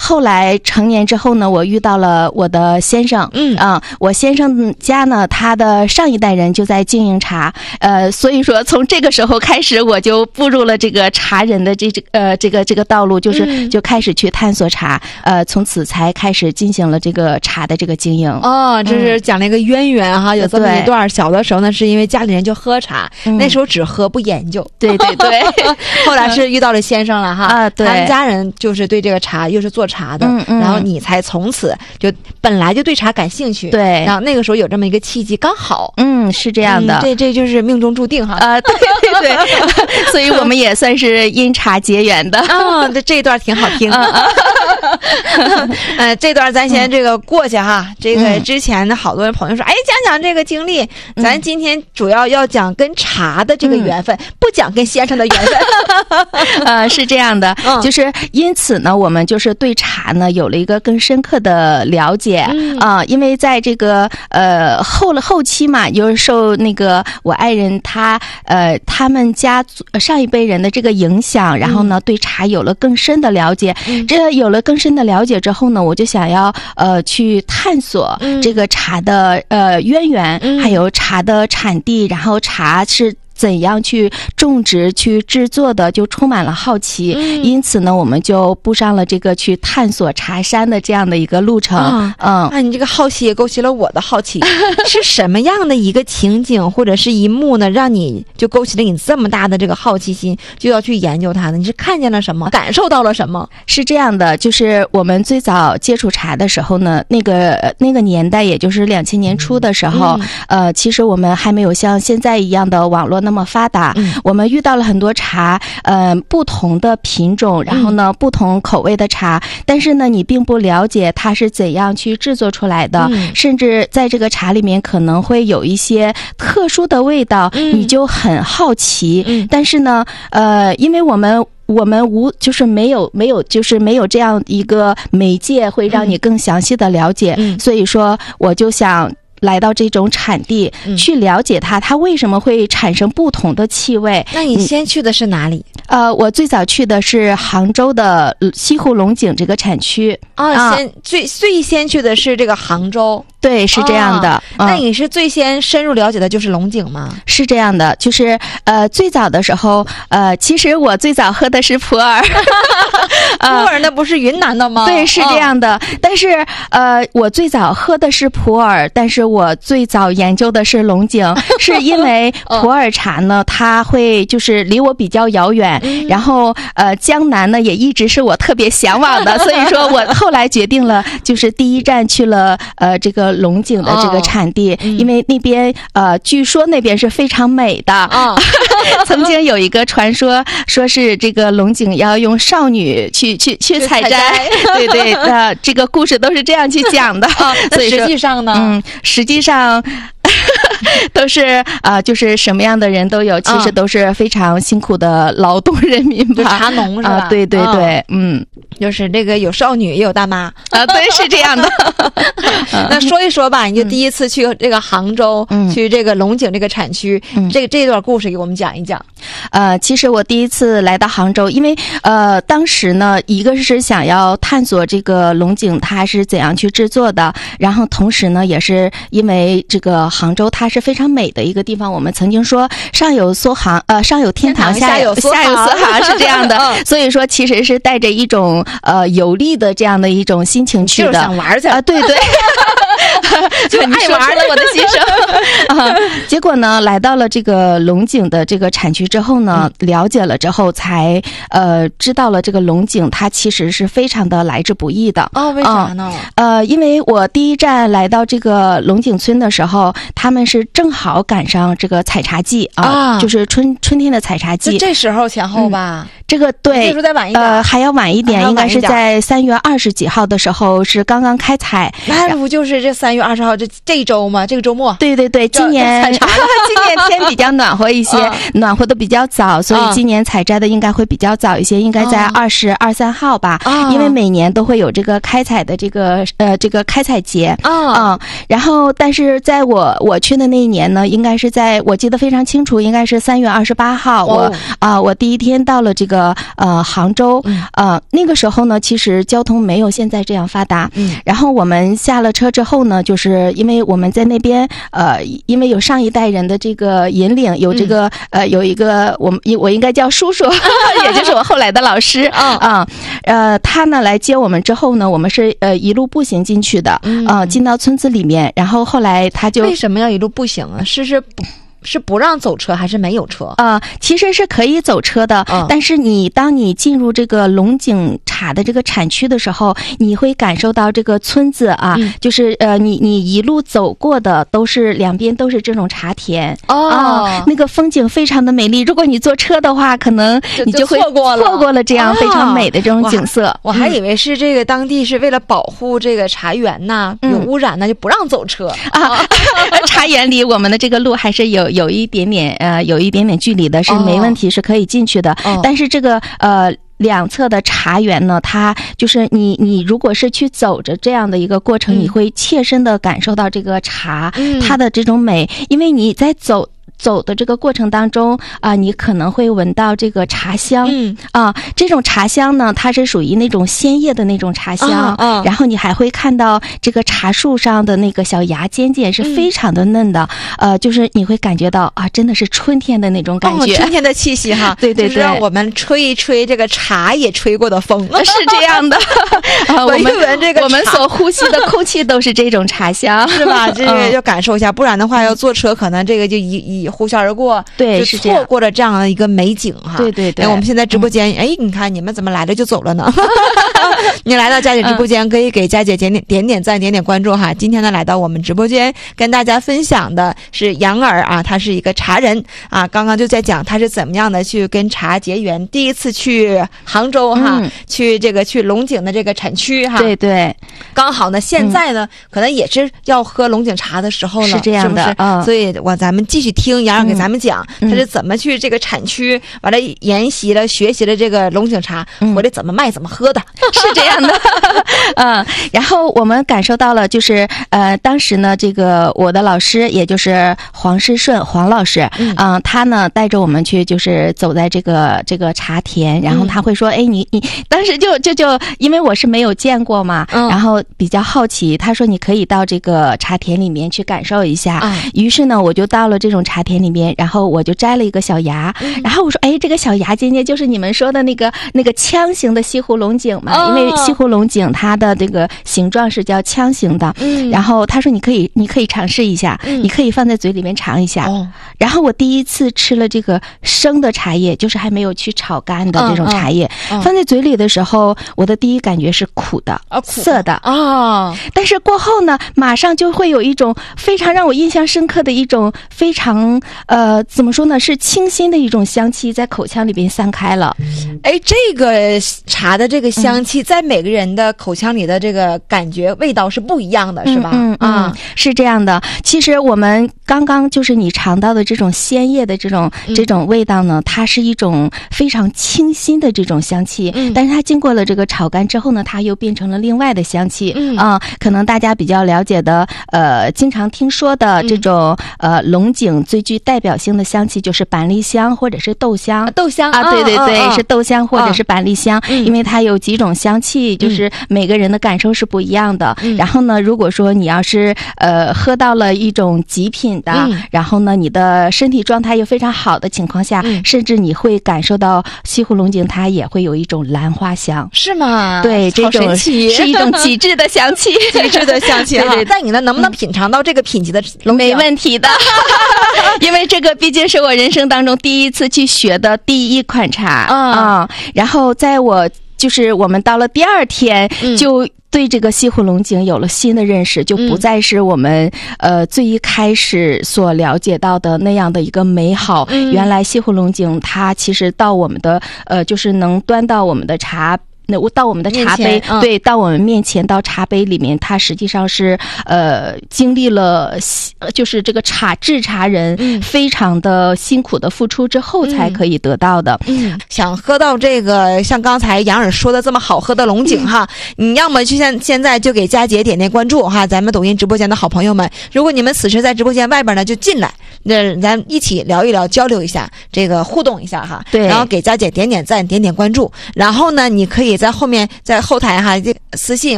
后来成年之后呢，我遇到了我的先生，我先生家呢，他的上一代人就在经营茶，所以说从这个时候开始，我就步入了这个茶人的这个道路，就是就开始去探索茶，从此才开始进行了这个茶的这个经营。 哦，这是讲了一个渊源哈，有这么一段。小的时候呢，是因为家里人就喝茶，那时候只喝不研究。 对对对， 后来是遇到了先生了哈， 对， 他们家人就是对这个茶又是做茶的，然后你才从此就本来就对茶感兴趣， 对， 然后那个时候有这么一个契机，刚好， 是这样的， 这就是命中注定哈， 对对对，所以我们也算是因茶结缘的。 这一段挺好听。这段咱先这个过去哈，这个之前的好多朋友说，哎，讲讲这个经历，咱今天主要讲跟茶的这个缘分，不讲跟先生的缘分。 是这样的，就是因此呢，我们就是对茶呢有了一个更深刻的了解因为在这个后期嘛，就是受那个我爱人他们家上一辈人的这个影响，然后呢对茶有了更深的了解。这有了更深的了解之后呢，我就想要去探索这个茶的渊源，还有茶的产地，然后茶是怎样去种植去制作的，就充满了好奇。因此呢，我们就步上了这个去探索茶山的这样的一个路程。 你这个好奇也勾起了我的好奇。是什么样的一个情景或者是一幕呢，让你就勾起了你这么大的这个好奇心，就要去研究它呢？你是看见了什么，感受到了什么？ 是这样的，就是我们最早接触茶的时候呢，那个年代也就是2000年初的时候，其实我们还没有像现在一样的网络那么发达，我们遇到了很多茶，不同的品种，然后呢，不同口味的茶，但是呢，你并不了解它是怎样去制作出来的，甚至在这个茶里面可能会有一些特殊的味道，你就很好奇。但是呢，因为我们就是没有这样一个媒介会让你更详细的了解，所以说我就想来到这种产地，去了解它为什么会产生不同的气味。 那你先去的是哪里？ 我最早去的是杭州的西湖龙井这个产区。 最先去的是这个杭州。 对，是这样的。 那你是最先深入了解的就是龙井吗？ 是这样的，就是最早的时候，其实我最早喝的是普洱。 普洱那不是云南的吗？ 对，是这样的。但是我最早喝的是普洱，但是我最早研究的是龙井，是因为普洱茶呢，它会就是离我比较遥远，然后江南呢也一直是我特别向往的，所以说我后来决定了，就是第一站去了这个龙井的这个产地，因为那边据说那边是非常美的。曾经有一个传说，说是这个龙井要用少女去采摘，对对，这个故事都是这样去讲的。所以实际上呢， 实际上都是就是什么样的人都有，其实都是非常辛苦的劳动人民吧， 就茶农是吧？ 对对对， 就是这个有少女也有大妈对，是这样的。 那说一说吧，你就第一次去这个杭州，去这个龙井这个产区，这段故事给我们讲一讲。 其实我第一次来到杭州，因为当时呢，一个是想要探索这个龙井它是怎样去制作的，然后同时呢，也是因为这个杭州它是非常美的一个地方，我们曾经说上有天堂，下有苏杭是这样的，所以说其实是带着一种游历的这样的一种心情去的， 就是想玩去对对。 就爱玩了我的心声。 结果呢，来到了这个龙井的这个产区之后呢，了解了之后才知道了这个龙井它其实是非常的来之不易的。 为啥呢？ 因为我第一站来到这个龙井村的时候，他们是正好赶上这个采茶季就是春天的采茶季。 这时候前后吧。 这个对， 这时候再晚一点， 还要晚一点，应该是在3月20几号的时候是刚刚开采。 那不就是这3月 20号这一周吗？这个周末？ 对对对，今年采茶了今年天比较暖和一些，暖和的比较早，所以今年采摘的应该会比较早一些，应该在20、23号吧，因为每年都会有这个开采的这个开采节然后但是在我去的那一年呢，应该是我记得非常清楚，应该是3月28号，我第一天到了这个杭州，那个时候呢，其实交通没有现在这样发达，然后我们下了车之后呢，就是因为我们在那边因为有上一代人的这个引领，有这个有一个我应该叫叔叔也就是我后来的老师他呢来接我们之后呢，我们是一路步行进去的，进到村子里面，然后后来他就为什么要一路步行啊？是不让走车还是没有车？ 其实是可以走车的，但是当你进入这个龙井茶的这个产区的时候，你会感受到这个村子就是你一路走过的两边都是这种茶田那个风景非常的美丽。如果你坐车的话，可能你就会错过了这样非常美的这种景色。 我还以为是这个当地是为了保护这个茶园呐，有污染呢就不让走车茶园离我们的这个路还是有一点点距离的，是没问题，是可以进去的。但是这个两侧的茶园呢，它就是你如果是去走着这样的一个过程，你会切身的感受到这个茶它的这种美，因为你在走的这个过程当中你可能会闻到这个茶香这种茶香呢，它是属于那种鲜叶的那种茶香然后你还会看到这个茶树上的那个小芽尖尖是非常的嫩的就是你会感觉到真的是春天的那种感觉， 春天的气息哈对对对， 就是让我们吹一吹这个茶也吹过的风是这样的闻一闻这个我们所呼吸的空气都是这种茶香是吧？这个要感受一下，不然的话要坐车可能这个就一呼啸而过， 对， 就错过了这样的一个美景哈。 对对对， 我们现在直播间，你看你们怎么来了就走了呢？你来到佳姐直播间，可以给佳姐点赞、点关注哈。今天呢，来到我们直播间跟大家分享的是杨儿他是一个茶人刚刚就在讲他是怎么样的去跟茶结缘。第一次去杭州去龙井的这个产区哈。 对对， 刚好呢，现在呢，可能也是要喝龙井茶的时候了， 是这样的， 是不是？所以咱们继续听杨儿给咱们讲，他是怎么去这个产区完了研习了、学习了这个龙井茶，回来怎么卖、怎么喝的， 是这样的。然后我们感受到了，就是当时呢，这个我的老师也就是黄世顺黄老师，他呢带着我们去，就是走在这个茶田，然后他会说，你当时就因为我是没有见过嘛，然后比较好奇，他说你可以到这个茶田里面去感受一下。于是呢，我就到了这种茶田里面，然后我就摘了一个小芽，然后我说，这个小芽尖尖就是你们说的那个枪形的西湖龙井嘛，因为西湖龙井它的这个形状是叫枪形的，然后他说你可以尝试一下，你可以放在嘴里面尝一下。然后我第一次吃了这个生的茶叶，就是还没有去炒干的这种茶叶，放在嘴里的时候，我的第一感觉是苦的，涩的但是过后呢，马上就会有一种非常让我印象深刻的一种非常怎么说呢，是清新的一种香气在口腔里边散开了。 这个茶的这个香气在每个人的口腔里的这个感觉味道是不一样的，是吧？ 是这样的。其实我们刚刚就是你尝到的这种鲜叶的这种味道呢，它是一种非常清新的这种香气，但是它经过了这个炒干之后呢，它又变成了另外的香气。可能大家比较了解的经常听说的这种龙井最具代表性的香气就是板栗香或者是豆香。 豆香对对对，是豆香或者是板栗香，因为它有几种香气，就是每个人的感受是不一样的。然后呢，如果说你要是喝到了一种极品的，然后呢你的身体状态又非常好的情况下，甚至你会感受到西湖龙井它也会有一种兰花香。 是吗？ 对，这种是一种极致的香气极致的香气对，在你呢能不能品尝到这个品级的龙井？ 没问题的因为这个毕竟是我人生当中第一次去学的第一款茶然后在我们到了第二天就对这个西湖龙井有了新的认识，就不再是我们最一开始所了解到的那样的一个美好。原来西湖龙井它其实到我们的就是能端到我们的茶到我们的茶杯，对，到我们面前，到茶杯里面，它实际上是经历了就是这个制茶人非常的辛苦的付出之后才可以得到的。 想喝到这个像刚才杨尔说的这么好喝的龙井哈，你要么就现在就给佳姐点关注哈，咱们抖音直播间的好朋友们，如果你们此时在直播间外边呢，就进来，那咱一起聊一聊，交流一下，这个互动一下哈。 对， 然后给佳姐点赞，点关注，然后呢，你可以在后面在后台哈私信